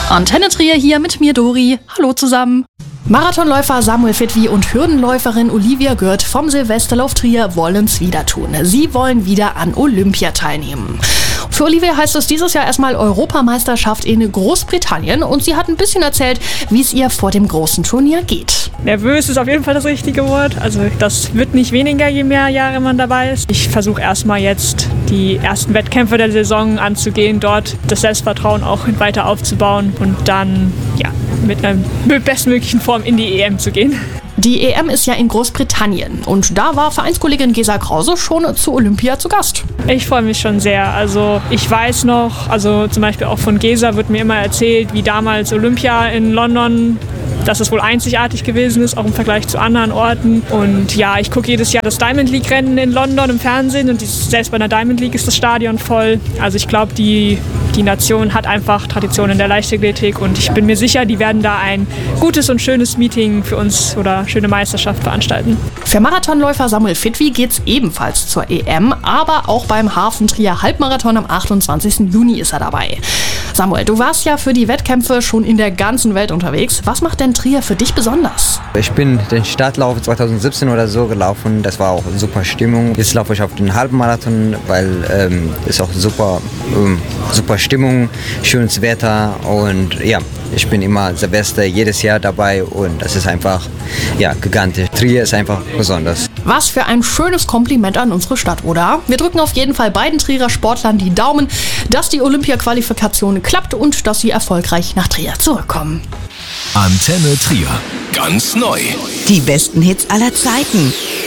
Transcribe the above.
Antenne Trier hier mit mir, Dori. Hallo zusammen. Marathonläufer Samuel Fitwi und Hürdenläuferin Olivia Gürt vom Silvesterlauf Trier wollen's wieder tun. Sie wollen wieder an Olympia teilnehmen. Für Olivia heißt es dieses Jahr erstmal Europameisterschaft in Großbritannien und sie hat ein bisschen erzählt, wie es ihr vor dem großen Turnier geht. Nervös ist auf jeden Fall das richtige Wort. Also das wird nicht weniger, je mehr Jahre man dabei ist. Ich versuche erstmal jetzt die ersten Wettkämpfe der Saison anzugehen, dort das Selbstvertrauen auch weiter aufzubauen und dann mit einer bestmöglichen Form in die EM zu gehen. Die EM ist ja in Großbritannien und da war Vereinskollegin Gesa Krause schon zu Olympia zu Gast. Ich freue mich schon sehr. Also ich weiß noch, zum Beispiel auch von Gesa wird mir immer erzählt, wie damals Olympia in London, dass es wohl einzigartig gewesen ist, auch im Vergleich zu anderen Orten. Und ja, ich gucke jedes Jahr das Diamond League Rennen in London im Fernsehen und selbst bei der Diamond League ist das Stadion voll. Also ich glaube, die Nation hat einfach Tradition in der Leichtathletik und ich bin mir sicher, die werden da ein gutes und schönes Meeting für uns oder schöne Meisterschaft veranstalten. Für Marathonläufer Samuel Fitwi geht's ebenfalls zur EM, aber auch beim Hafen Trier Halbmarathon am 28. Juni ist er dabei. Samuel, du warst ja für die Wettkämpfe schon in der ganzen Welt unterwegs. Was macht denn Trier für dich besonders? Ich bin den Startlauf 2017 oder so gelaufen. Das war auch super Stimmung. Jetzt laufe ich auf den Halbmarathon, weil ist auch super Stimmung, schönes Wetter und ja, ich bin immer der Beste jedes Jahr dabei und das ist einfach gigantisch. Trier ist einfach besonders. Was für ein schönes Kompliment an unsere Stadt, oder? Wir drücken auf jeden Fall beiden Trierer Sportlern die Daumen, dass die Olympia-Qualifikation klappt und dass sie erfolgreich nach Trier zurückkommen. Antenne Trier. Ganz neu. Die besten Hits aller Zeiten.